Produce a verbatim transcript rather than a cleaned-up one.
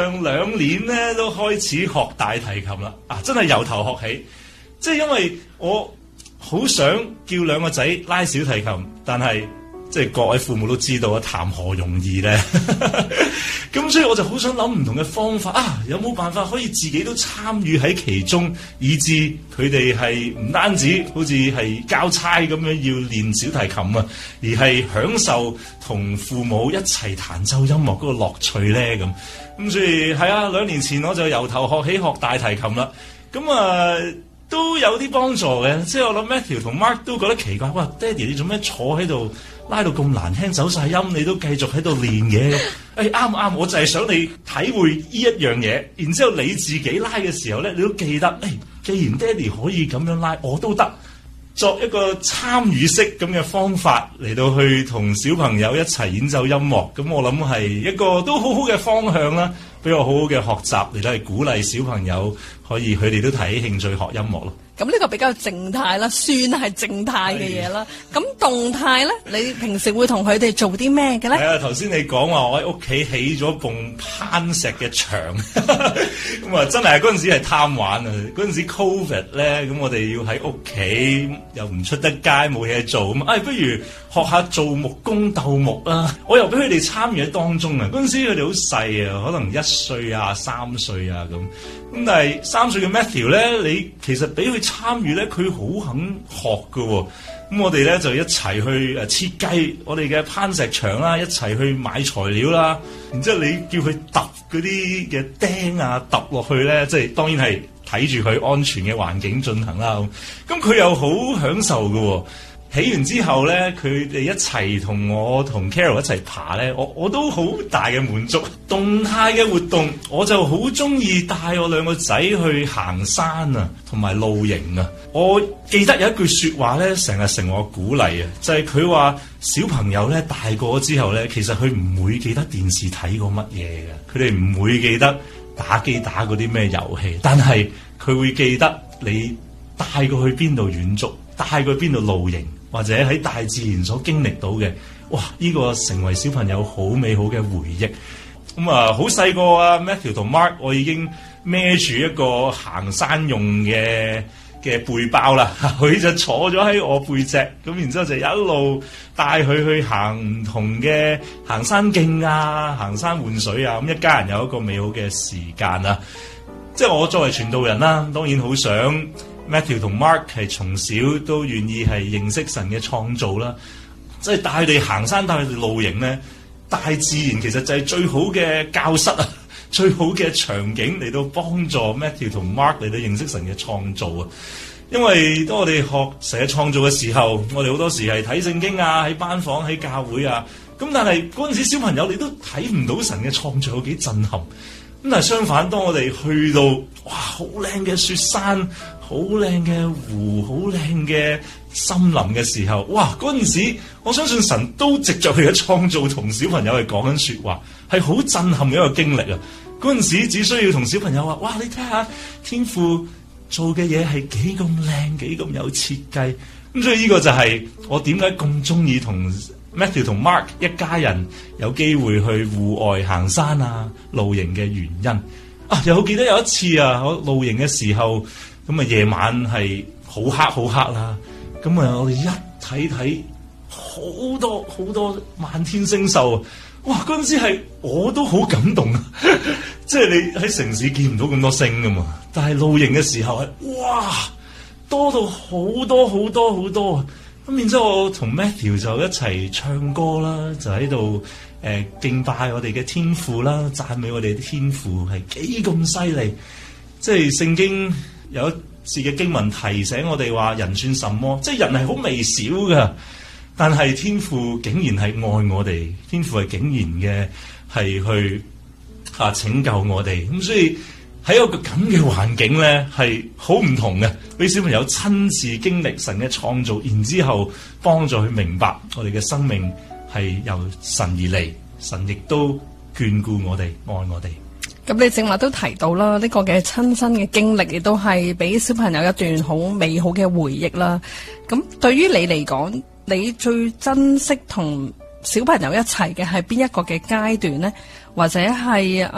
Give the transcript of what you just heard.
上兩年咧都開始學大提琴啦，啊，真係由頭學起，即係因為我好想叫兩個仔拉小提琴，但係即係各位父母都知道啊，談何容易咧？咁所以我就好想諗唔同嘅方法啊，有冇辦法可以自己都參與喺其中，以致佢哋係唔單止好似係交差咁樣要練小提琴啊，而係享受同父母一齊彈奏音樂嗰個樂趣咧咁。咁所以係啊，兩年前我就由頭學起學大提琴啦。咁啊都有啲幫助嘅，即係我諗 Matthew 同 Mark 都覺得奇怪，哇，爹哋你做咩坐喺度拉到咁難聽走晒音，你都繼續喺度練嘅？誒啱啱，我就係想你體會呢一樣嘢，然之後你自己拉嘅時候咧，你都記得，誒、哎，既然爹哋可以咁樣拉，我都得，作一個參與式咁嘅方法嚟到去同小朋友一齊演奏音樂，咁我諗係一個都好好嘅方向啦，俾我好好嘅學習嚟到係鼓勵小朋友可以佢哋都提起興趣學音樂咯。 咁呢個比較靜態啦，算係靜態嘅嘢啦。咁動態咧，你平時會同佢哋做啲咩嘅咧？ 係啊，頭先你講話我喺屋企起咗棟攀石嘅牆，咁啊真係嗰陣時係貪玩啊！嗰陣時 Covid 咧，咁我哋要喺屋企又唔出得街，冇嘢做，咁哎不如學下做木工鬥木啦！我又俾佢哋參與喺當中啊！嗰陣時佢哋好細啊，可能一歲啊、三歲啊咁。咁但係三歲嘅 Matthew 咧，你其實俾佢參與咧，佢好肯學㗎喎。咁我哋咧就一齊去誒設計我哋嘅攀石牆啦，一齊去買材料啦。然之後你叫佢揼嗰啲嘅釘啊，揼落去咧，即係當然係睇住佢安全嘅環境進行啦。咁佢又好享受㗎喎。起完之後咧，佢哋一齊同我同 Carol 一齊爬咧，我我都好大嘅滿足。動態嘅活動，我就好中意帶我兩個仔去行山啊，同埋露營啊。我記得有一句說話咧，成日成我鼓勵啊，就係佢話小朋友咧大個咗之後咧，其實佢唔會記得電視睇過乜嘢嘅，佢哋唔會記得打機打過啲咩遊戲，但係佢會記得你帶過去邊度遠足，帶過去邊度露營，或者喺大自然所經歷到嘅，哇！呢、這個成為小朋友好美好嘅回憶。咁、嗯、啊，好細個啊 Matthew 同 Mark，我已經孭住一個行山用嘅嘅背包啦，佢就坐咗喺我背脊，咁然之後就一路帶佢去行唔同嘅行山徑啊，行山玩水啊，咁一家人有一個美好嘅時間啊！即係我作為傳道人啦，當然好想 Matthew 同 Mark 係從小都願意係認識神嘅創造啦，即係帶佢哋行山，帶佢哋露營咧。大自然其實就係最好嘅教室啊，最好嘅場景嚟到幫助 Matthew 同 Mark 嚟到認識神嘅創造啊。因為當我哋學神嘅創造嘅時候，我哋好多時係睇聖經啊，喺班房、喺教會啊。咁但係嗰陣時小朋友你都睇唔到神嘅創造有幾震撼。咁但係相反，當我哋去到哇好靚嘅雪山、好靚嘅湖、好靚嘅森林嘅時候，哇嗰陣時我相信神都藉着佢嘅創造同小朋友係講緊說話，係好震撼嘅一個經歷啊！嗰陣時只需要同小朋友話：哇，你睇下天父做嘅嘢係幾咁靚，幾咁有設計。咁所以呢個就係我點解咁中意同 Matthew 同 Mark 一家人有機會去戶外行山啊、露營嘅原因啊！又好記得有一次啊，我露營嘅時候，咁啊夜晚係好黑好黑啦，咁啊我哋一睇睇好多好多滿天星宿，哇！嗰陣時係我都好感動啊！即係你喺城市見唔到咁多星噶嘛，但係露營嘅時候係哇多到好多好多好多啊！咁然之後我同 Matthew 就一齊唱歌啦，就喺度誒敬拜我哋嘅天父啦，讚美我哋嘅天父係幾咁犀利。即係聖經有一次嘅經文提醒我哋話，人算什麼？即係人係好微小噶，但係天父竟然係愛我哋，天父係竟然嘅係去啊拯救我哋。咁所以喺一個咁嘅環境咧，係好唔同嘅，俾小朋友親自經歷神嘅創造，然之後幫助佢明白我哋嘅生命係由神而嚟，神亦都眷顧我哋，愛我哋。 咁你正話都提到啦，呢、這個嘅親身嘅經歷亦都係俾小朋友一段好美好嘅回憶啦。咁對於你嚟講，你最珍惜同小朋友一齊嘅係邊一個嘅階段呢？或者係